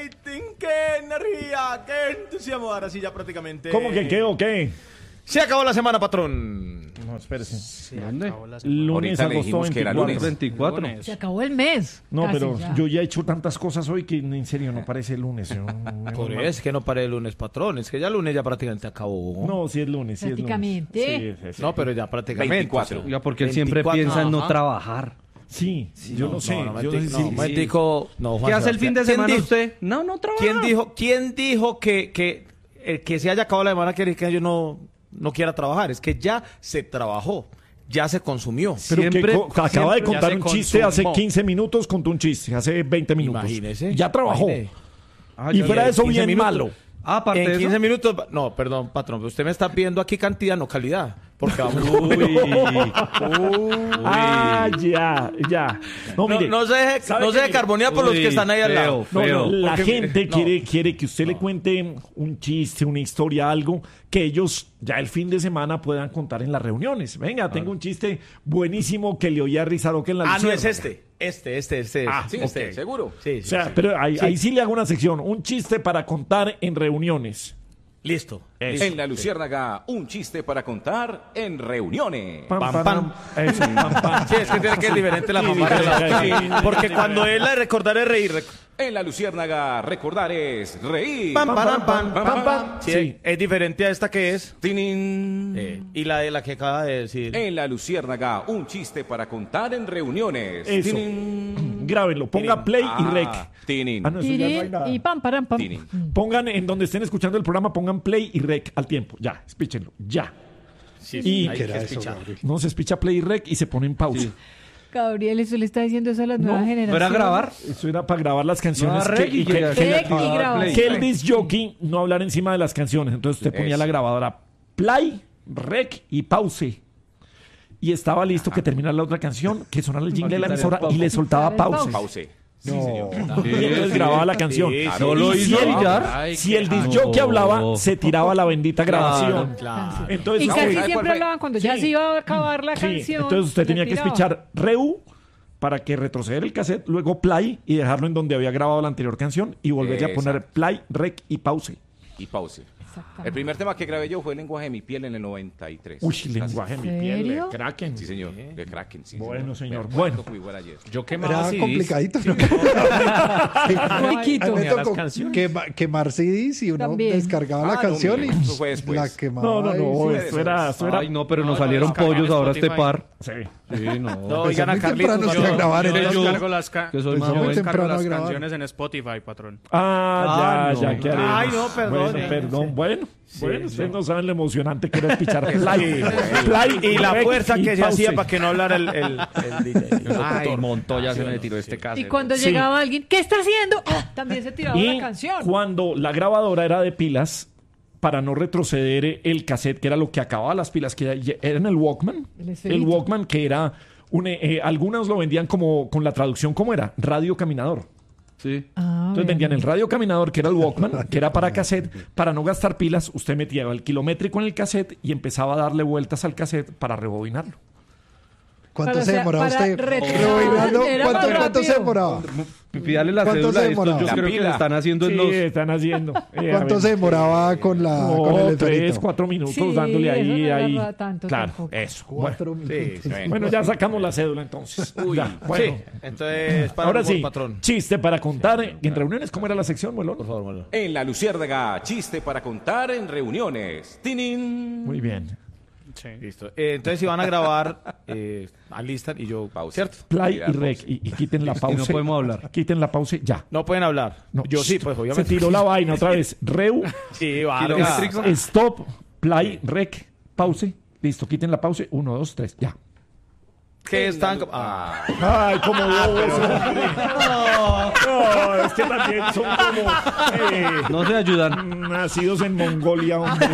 rating, qué energía, qué entusiasmo. Ahora sí, ya prácticamente. ¿Cómo que qué o qué? Se acabó la semana, patrón. No, espérese. ¿Dónde? Lunes, Ahorita le agosto dijimos que era 24. lunes. 24. Se acabó el mes. No, Casi pero ya. yo ya he hecho tantas cosas hoy que en serio no parece lunes. Por eso es que no paré el lunes, patrón. Es que ya el lunes ya prácticamente acabó. No, sí es lunes, sí es lunes. Prácticamente. Sí, sí, sí. No, pero ya prácticamente. 24. Oiga, porque él siempre 24, piensa en no ajá. trabajar. Sí, yo no sé. No, yo no sé si- momentico, no, Juan ¿Qué hace el fin de Sebastián. semana ¿Quién usted? No trabaja. ¿Quién dijo que el que se haya acabado la semana quiere que yo no quiera trabajar? Es que ya se trabajó, ya se consumió. Pero Siempre- acaba de siempre contar ya un se chiste hace consumó. 15 minutos, contó un chiste hace 20 minutos. Imagínese. Ya trabajó. Imagine. Y ya fuera de eso, 15 bien minutos. malo. Ah, aparte En de 15 eso. minutos, no, perdón, patrón, usted me está viendo aquí cantidad, no calidad. Porque vamos. Ah, ya. No, mire. No se deje carbonear por los que están ahí al lado. No, la Porque- gente no. quiere que usted le cuente un chiste, una historia, algo que ellos ya el fin de semana puedan contar en las reuniones. Venga, tengo un chiste buenísimo que le oía a Rizaroque en la Ah, no Luciérnaga. es este. Ah, Sí, este. seguro. Sí, O sea, pero ahí sí le hago una sección, un chiste para contar en reuniones. Listo. En la Luciérnaga, un chiste para contar en reuniones. Pam, Pam, pam, pam. Eso, pam, pam. Sí, es que tiene que ser diferente la Sí, mamá de la sí, otra. sí. Porque cuando él la recordar es reír. En la Luciérnaga, recordar es reír. Pam, pam, pam, pam, pam. Sí, Sí. es diferente a esta que es. Tinin. Y la de la que acaba de decir. En la Luciérnaga, un chiste para contar en reuniones. Eso. Tinin. Grábenlo, ponga play y rec. Tinin. Ah, no, eso ya no hay Tiri, nada. y pam, param, pam. Tinin. Pongan en donde estén escuchando el programa, pongan play y rec al tiempo. Ya, espíchenlo. Ya. Sí, Y- hay ¿Qué que escuchar. No se espicha play y rec y se pone en pausa. Gabriel, eso le está diciendo eso a las nuevas generaciones. ¿Fuera a grabar? Eso era para grabar las canciones. No, rec y que- Rec y grabar. que el disc jockey no hablar encima de las canciones. Entonces usted ponía Eso. la grabadora play, rec y pause. Y estaba listo que terminara la otra canción, que sonara el jingle de la emisora y le soltaba Quitar el pause. Pause. No. Y entonces grababa la canción. Sí, ¿No lo Y hizo si el- Villar? Si el disc jockey hablaba, se tiraba la bendita grabación. Claro. Entonces, Y no, casi ¿cuál siempre fue? hablaban cuando ya Sí. se iba a acabar la sí, canción. entonces usted tenía que retiraba. espichar reu para que retroceder el cassette, luego play y dejarlo en donde había grabado la anterior canción y volverle a poner Exacto. play, rec y pause. Y pause. Exactamente. El primer tema que grabé yo fue El lenguaje de mi piel en el 93. Uy, lenguaje en mi piel, ¿Serio? de Kraken. Sí, señor. De Kraken, sí. Bueno, señor. Me Bueno. acuerdo que igual ayer. Yo quemaba Era CDs. complicadito, ¿no? Chiquito. A mí me Tenía las tocó canciones. quemar CDs y uno También. descargaba la Ah, no, canción mire, y eso fue después. la quemaba. No, no, y no, sí. eso era... Ay, no, pero No, nos no, salieron descargaba pollos en ahora este Spotify. par. Sí. Sí, no. No, Empezó oigan a muy Carlitos. temprano yo- a grabar, Yo entonces yo- descargo las, que soy más yo joven. descargo temprano las a grabar. canciones en Spotify, patrón. Ah, Ah, ya, no. ¿qué haremos? Ay, no, perdón. Bueno, ustedes no saben lo emocionante que era espichar play, play Y la rec fuerza y que se pause. hacía para que no hablara el DJ. Ay, Montoya se me tiró este caso. Y cuando Sí. llegaba alguien, ¿qué está haciendo? También se tiraba Y la canción. cuando la grabadora era de pilas, para no retroceder el cassette, que era lo que acababa las pilas, que era en el Walkman. El El esferito. Walkman, que era... algunos lo vendían como con la traducción, ¿cómo era? Radio caminador. Sí. Ah, Entonces vendían el radio caminador, que era el Walkman, que era para cassette. Para no gastar pilas, usted metía el kilométrico en el cassette y empezaba a darle vueltas al cassette para rebobinarlo. ¿Cuánto Para se hacer- demoraba para usted? retrasar, Rebobinando, era más ¿Cuánto se rápido. demoraba? Pídale la ¿Cuánto cédula se de estos. demoraba? Yo La creo que pila. lo están haciendo en Sí, los... están haciendo. ¿Cuánto se demoraba con el No, esferito? 3-4 minutos Sí, dándole eso ahí. no era ahí. tanto Claro, tampoco. eso. 4 Bueno. minutos. Bueno, ya sacamos la cédula entonces. Ya, bueno. Sí, entonces, para Ahora el humor, sí, patrón. chiste para contar en reuniones. ¿Cómo era la sección, Molón? Por favor, Molo. En la Luciérnaga, chiste para contar en reuniones. Tinin. Muy bien. Sí. Listo. Entonces, si van a grabar, alistan y yo. Pausa. ¿Cierto? Play Tirar y rec. pausa. Y quiten la pausa. no podemos hablar. Quiten la pausa ya. No pueden hablar. No, Yo sí, pues Se obviamente. tiró la vaina otra vez. Reu, Sí, vale. Kilométrico. stop, play, rec, pause. Listo, quiten la pausa. 1, 2, 3, ya. ¿Qué están? Ah. Ay, como bobos, hombre. No, es que también son como No se ayudan. nacidos en Mongolia, hombre.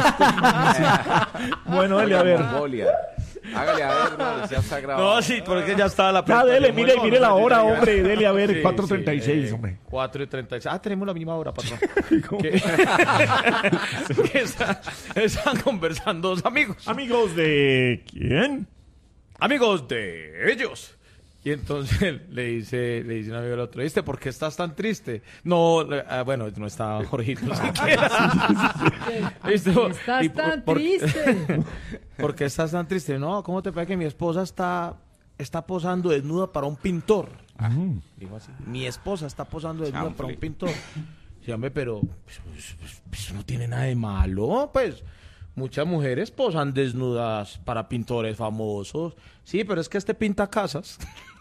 Bueno, dale a ver. Mongolia. Hágale a ver, no, ya está grabado. No, sí, porque ya estaba la Ya, pregunta. dele, Yo, mire, no, mire no, la no, hora, ya. hombre. Dele a ver, Sí, 4:36, sí, hombre. 4:36. Ah, tenemos la misma hora, patrón. Que están conversando dos amigos. Amigos de quién? Amigos de ellos. Y entonces le dice un amigo al otro, ¿viste? ¿Por qué estás tan triste? No, bueno, no estaba Jorgito siquiera. ¿Viste? Estás Y tan por- triste. ¿Por qué estás tan triste? No, ¿cómo te parece que mi esposa está posando desnuda para un pintor? Dijo así, mi esposa está posando desnuda para un pintor. Sí, hombre, pero pues, no tiene nada de malo, pues. Muchas mujeres posan desnudas para pintores famosos. Sí, pero es que este pinta casas.